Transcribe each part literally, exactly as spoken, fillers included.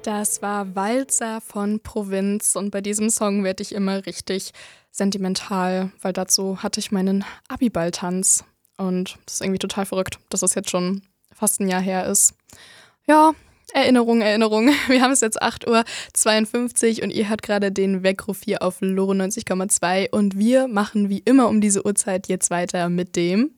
Das war Walzer von Provinz und bei diesem Song werde ich immer richtig sentimental, weil dazu hatte ich meinen Abiball-Tanz und das ist irgendwie total verrückt, dass das jetzt schon fast ein Jahr her ist. Ja, Erinnerung, Erinnerung. Wir haben es jetzt acht Uhr zweiundfünfzig und ihr hört gerade den Weckruf hier auf Loro neunzig Komma zwei und wir machen wie immer um diese Uhrzeit jetzt weiter mit dem...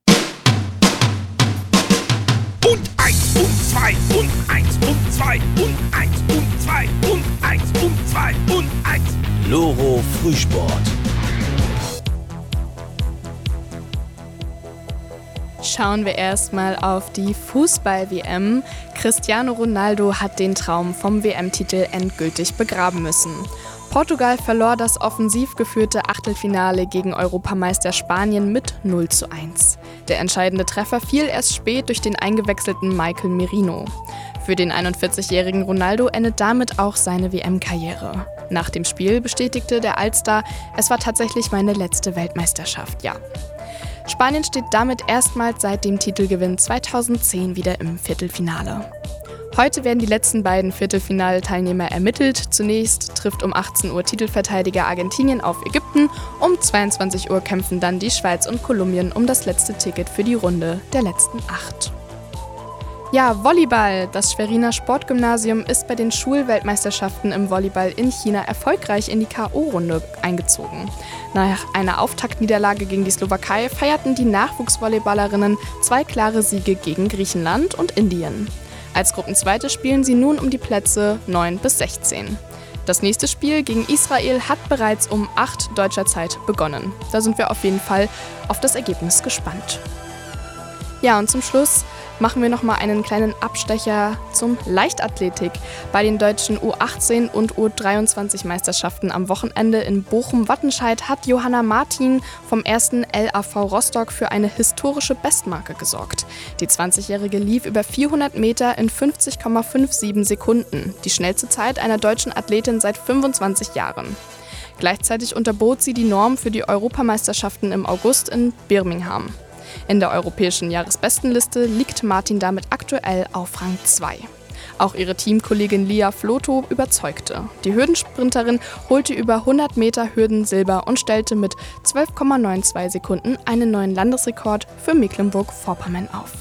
Und eins und zwei und eins und zwei und eins und zwei und eins und zwei und eins. Loro Frühsport. Schauen wir erstmal auf die Fußball-W M. Cristiano Ronaldo hat den Traum vom W M-Titel endgültig begraben müssen. Portugal verlor das offensiv geführte Achtelfinale gegen Europameister Spanien mit null zu eins. Der entscheidende Treffer fiel erst spät durch den eingewechselten Michael Merino. Für den einundvierzigjährigen Ronaldo endet damit auch seine W M-Karriere. Nach dem Spiel bestätigte der Allstar, es war tatsächlich meine letzte Weltmeisterschaft, ja. Spanien steht damit erstmals seit dem Titelgewinn zweitausendzehn wieder im Viertelfinale. Heute werden die letzten beiden Viertelfinalteilnehmer ermittelt. Zunächst trifft um achtzehn Uhr Titelverteidiger Argentinien auf Ägypten. Um zweiundzwanzig Uhr kämpfen dann die Schweiz und Kolumbien um das letzte Ticket für die Runde der letzten acht. Ja, Volleyball. Das Schweriner Sportgymnasium ist bei den Schulweltmeisterschaften im Volleyball in China erfolgreich in die K O-Runde eingezogen. Nach einer Auftaktniederlage gegen die Slowakei feierten die Nachwuchsvolleyballerinnen zwei klare Siege gegen Griechenland und Indien. Als Gruppenzweite spielen sie nun um die Plätze neun bis sechzehn. Das nächste Spiel gegen Israel hat bereits um acht deutscher Zeit begonnen. Da sind wir auf jeden Fall auf das Ergebnis gespannt. Ja, und zum Schluss machen wir nochmal einen kleinen Abstecher zum Leichtathletik. Bei den deutschen U achtzehn und U dreiundzwanzig Meisterschaften am Wochenende in Bochum-Wattenscheid hat Johanna Martin vom ersten L A V Rostock für eine historische Bestmarke gesorgt. Die zwanzigjährige lief über vierhundert Meter in fünfzig Komma siebenundfünfzig Sekunden, die schnellste Zeit einer deutschen Athletin seit fünfundzwanzig Jahren. Gleichzeitig unterbot sie die Norm für die Europameisterschaften im August in Birmingham. In der europäischen Jahresbestenliste liegt Martin damit aktuell auf Rang zwei. Auch ihre Teamkollegin Lia Floto überzeugte. Die Hürdensprinterin holte über hundert Meter Hürden Silber und stellte mit zwölf Komma zweiundneunzig Sekunden einen neuen Landesrekord für Mecklenburg-Vorpommern auf.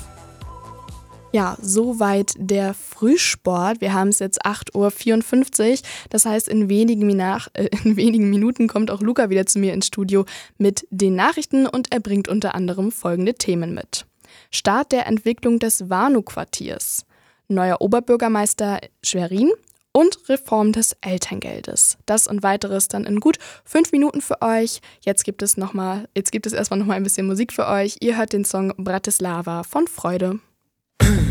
Ja, soweit der Frühsport. Wir haben es jetzt acht Uhr vierundfünfzig. Das heißt, in wenigen, Minach, äh, in wenigen Minuten kommt auch Luca wieder zu mir ins Studio mit den Nachrichten und er bringt unter anderem folgende Themen mit. Start der Entwicklung des Warnow-Quartiers, neuer Oberbürgermeister Schwerin und Reform des Elterngeldes. Das und weiteres dann in gut fünf Minuten für euch. Jetzt gibt es, noch mal, jetzt gibt es erstmal noch mal ein bisschen Musik für euch. Ihr hört den Song Bratislava von Freude.